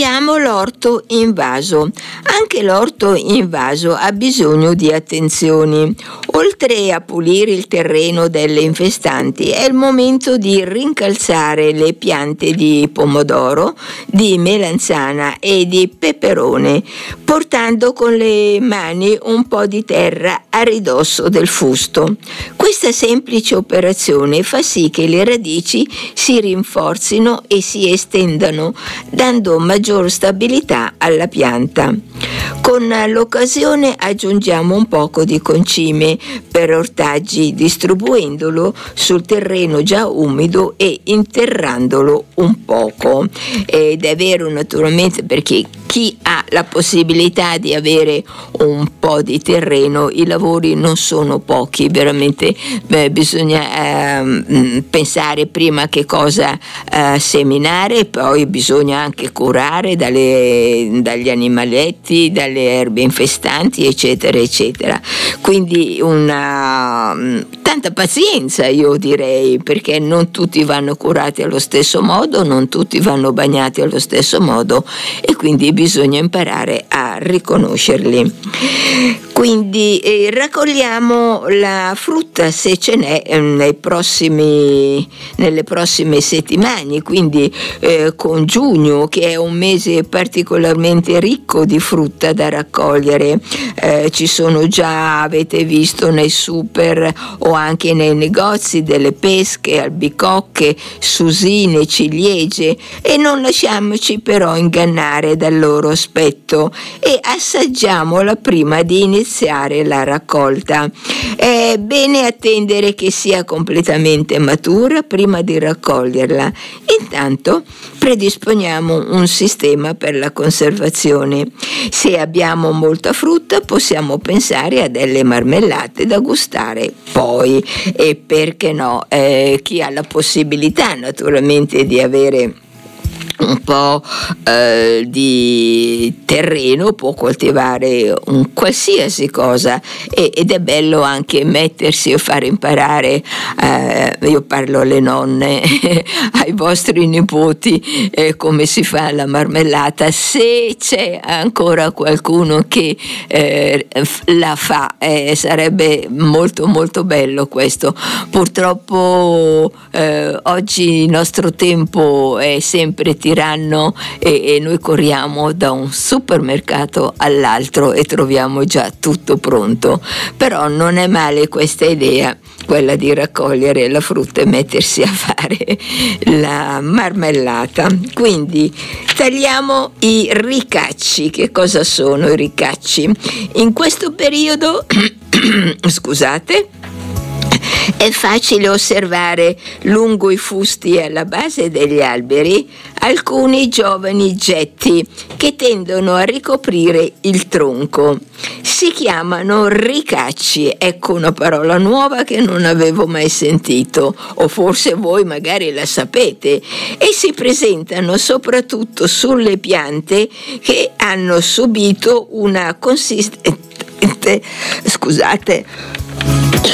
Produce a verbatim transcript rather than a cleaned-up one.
Abbiamo l'orto invaso. Anche l'orto invaso ha bisogno di attenzioni. Oltre a pulire il terreno delle infestanti, è il momento di rincalzare le piante di pomodoro, di melanzana e di peperone, portando con le mani un po' di terra a ridosso del fusto. Questa semplice operazione fa sì che le radici si rinforzino e si estendano, dando maggior stabilità alla pianta. Con l'occasione aggiungiamo un poco di concime per ortaggi, distribuendolo sul terreno già umido e interrandolo un poco. Ed è vero, naturalmente, perché chi ha la possibilità di avere un po' di terreno, i lavori non sono pochi, veramente beh, bisogna eh, pensare prima che cosa eh, seminare, poi bisogna anche curare dalle, dagli animaletti, dalle erbe infestanti, eccetera, eccetera. Quindi una tanta pazienza, io direi, perché non tutti vanno curati allo stesso modo, non tutti vanno bagnati allo stesso modo, e quindi bisogna imparare a riconoscerli. Quindi eh, raccogliamo la frutta, se ce n'è, eh, nei prossimi, nelle prossime settimane, quindi eh, con giugno, che è un mese particolarmente ricco di frutta da raccogliere. Eh, ci sono già, avete visto, nei super o anche nei negozi delle pesche, albicocche, susine, ciliegie, e non lasciamoci però ingannare dal loro aspetto e assaggiamola prima di iniziare la raccolta. È bene attendere che sia completamente matura prima di raccoglierla. Intanto predisponiamo un sistema per la conservazione. Se abbiamo molta frutta possiamo pensare a delle marmellate da gustare poi, e perché no, eh, chi ha la possibilità naturalmente di avere un po' eh, di terreno può coltivare un qualsiasi cosa, e, ed è bello anche mettersi e fare imparare, eh, io parlo alle nonne ai vostri nipoti eh, come si fa la marmellata, se c'è ancora qualcuno che eh, la fa, eh, sarebbe molto molto bello questo. Purtroppo eh, oggi il nostro tempo è sempre tiranno e, e noi corriamo da un supermercato all'altro e troviamo già tutto pronto, però non è male questa idea, quella di raccogliere la frutta e mettersi a fare la marmellata. Quindi tagliamo i ricacci. Che cosa sono i ricacci? In questo periodo scusate, è facile osservare lungo i fusti e alla base degli alberi alcuni giovani getti che tendono a ricoprire il tronco. Si chiamano ricacci. Ecco una parola nuova che non avevo mai sentito, o forse voi magari la sapete, e si presentano soprattutto sulle piante che hanno subito una consistente, scusate,